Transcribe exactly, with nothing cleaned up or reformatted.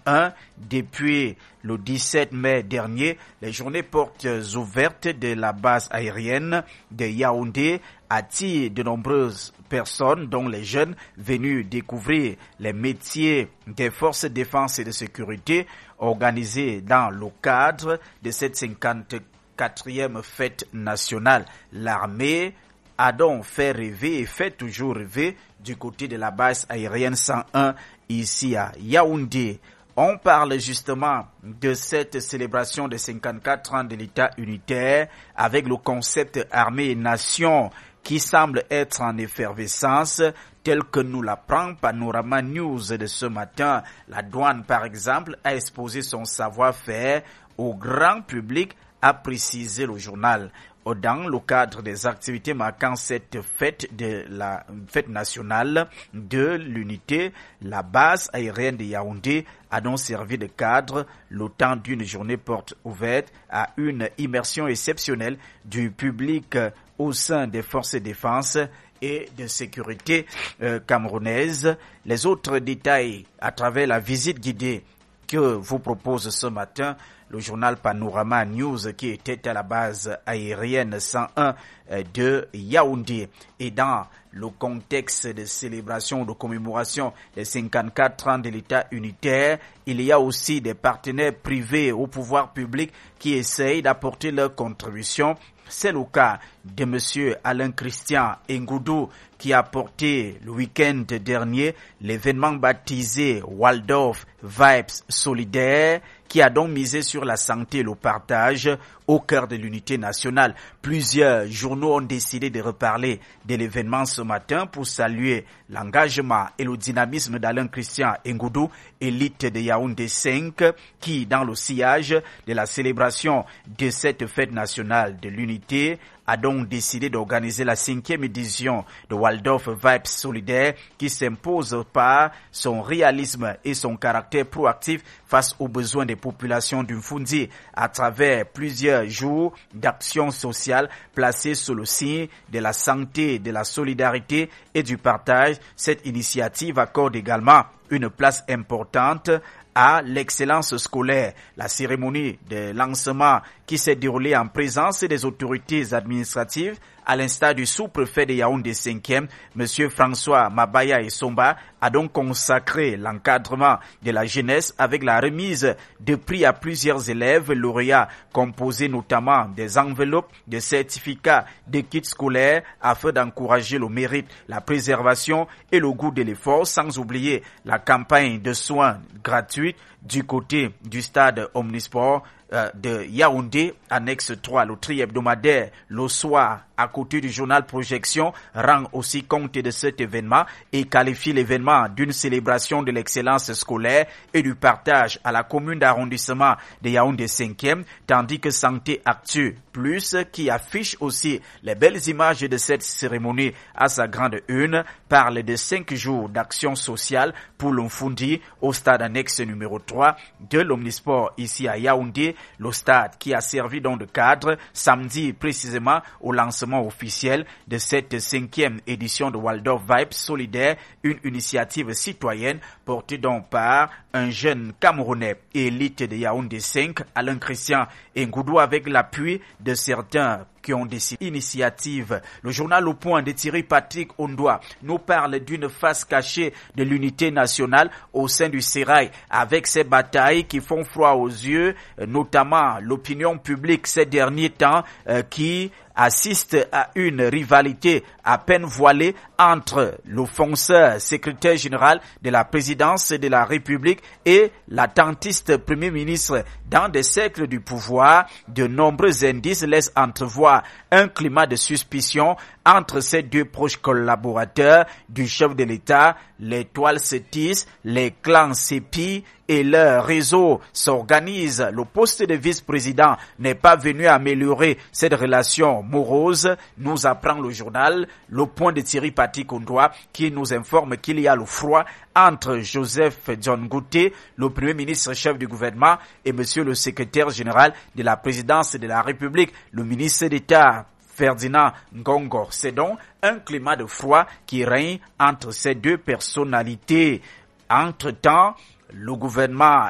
un. Depuis le dix-sept mai dernier, les journées portes ouvertes de la base aérienne de Yaoundé attirent de nombreuses personnes, dont les jeunes venus découvrir les métiers des forces de défense et de sécurité organisées dans le cadre de cette cinquante-quatrième fête nationale. L'armée a donc fait rêver et fait toujours rêver du côté de la base aérienne cent un ici à Yaoundé. On parle justement de cette célébration de cinquante-quatre ans de l'État unitaire avec le concept armée et nation qui semble être en effervescence tel que nous l'apprend Panorama News de ce matin. La douane, par exemple, a exposé son savoir-faire au grand public, a précisé le journal. Dans le cadre des activités marquant cette fête de la fête nationale de l'unité, la base aérienne de Yaoundé a donc servi de cadre le temps d'une journée porte ouverte à une immersion exceptionnelle du public au sein des forces de défense et de sécurité euh, camerounaises. Les autres détails à travers la visite guidée que vous propose ce matin le journal Panorama News qui était à la base aérienne cent un de Yaoundé. Et dans le contexte de célébration, de commémoration des cinquante-quatre ans de l'État unitaire, il y a aussi des partenaires privés au pouvoir public qui essayent d'apporter leur contribution. C'est le cas de monsieur Alain Christian Ngoudou qui a porté le week-end dernier l'événement baptisé Waldorf Vibes Solidaires, qui a donc misé sur la santé et le partage au cœur de l'unité nationale. Plusieurs journaux ont décidé de reparler de l'événement ce matin pour saluer l'engagement et le dynamisme d'Alain Christian Ngoudou, élite de Yaoundé cinq, qui, dans le sillage de la célébration de cette fête nationale de l'unité, a donc décidé d'organiser la cinquième édition de Waldorf Vibes Solidaires qui s'impose par son réalisme et son caractère proactif face aux besoins des populations du Mfundi à travers plusieurs jours d'action sociale placée sous le signe de la santé, de la solidarité et du partage. Cette initiative accorde également une place importante à l'excellence scolaire. La cérémonie de lancement qui s'est déroulée en présence des autorités administratives, à l'instar du sous-préfet de Yaoundé cinquième, M. François Mabaya Essomba, a donc consacré l'encadrement de la jeunesse avec la remise de prix à plusieurs élèves lauréats, composés notamment des enveloppes, des certificats, des kits scolaires, afin d'encourager le mérite, la préservation et le goût de l'effort, sans oublier la campagne de soins gratuits du côté du stade Omnisport euh, de Yaoundé, annexe trois, le tri-hebdomadaire, le soir, à côté du journal Projection, rend aussi compte de cet événement et qualifie l'événement d'une célébration de l'excellence scolaire et du partage à la commune d'arrondissement de Yaoundé cinquième, tandis que Santé Actu Plus, qui affiche aussi les belles images de cette cérémonie à sa grande une, parle de cinq jours d'action sociale pour l'Mfundi au stade annexe numéro trois de l'Omnisport ici à Yaoundé, le stade qui a servi dans le cadre samedi précisément au lancement officiel de cette cinquième édition de Waldorf Vibes Solidaire, une initiative citoyenne portée donc par un jeune Camerounais élite de Yaoundé cinq, Alain Christian Ngoudou, avec l'appui de certains qui ont des initiatives. Le journal Au Point de Thierry Patrick Ondoa nous parle d'une face cachée de l'unité nationale au sein du Sérail, avec ces batailles qui font froid aux yeux, notamment l'opinion publique ces derniers temps euh, qui assiste à une rivalité à peine voilée entre le fonceur secrétaire général de la présidence de la République et l'attentiste premier ministre. Dans des cercles du pouvoir, de nombreux indices laissent entrevoir un climat de suspicion entre ces deux proches collaborateurs du chef de l'État. Les toiles se tissent, les clans s'épient et leur réseau s'organise. Le poste de vice-président n'est pas venu améliorer cette relation morose, nous apprend le journal Le Point de Thierry Patrick Ondoa, qui nous informe qu'il y a le froid entre Joseph John Gouté, le premier ministre chef du gouvernement, et monsieur le secrétaire général de la présidence de la République, le ministre d'État Ferdinand Ngongo. C'est donc un climat de froid qui règne entre ces deux personnalités. Entre-temps, le gouvernement